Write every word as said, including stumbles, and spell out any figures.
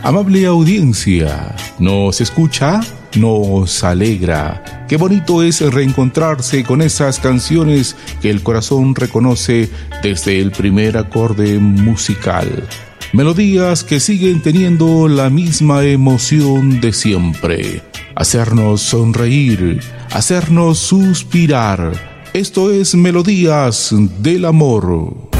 Amable audiencia, ¿nos escucha? Nos alegra. Qué bonito es reencontrarse con esas canciones que el corazón reconoce desde el primer acorde musical. Melodías que siguen teniendo la misma emoción de siempre. Hacernos sonreír, hacernos suspirar. Esto es Melodías del Amor.